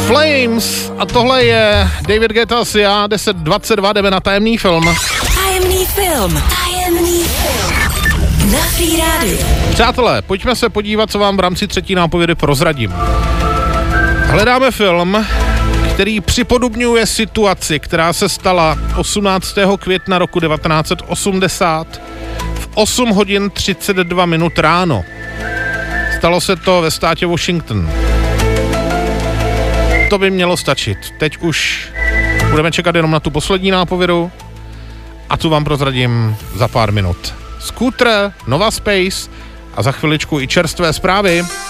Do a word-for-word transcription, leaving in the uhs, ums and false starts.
Flames a tohle je David Guetta a já, deset dvacet dva, jdeme na tajemný film. Tajemný film. Tajemný film. Na Free Radio. Přátelé, pojďme se podívat, co vám v rámci třetí nápovědy prozradím. Hledáme film, který připodobňuje situaci, která se stala osmnáctého května roku devatenáct set osmdesát v osm hodin třicet dva minut ráno. Stalo se to ve státě Washington. To by mělo stačit. Teď už budeme čekat jenom na tu poslední nápovědu a tu vám prozradím za pár minut. Scooter, Nova Space a za chviličku i čerstvé zprávy.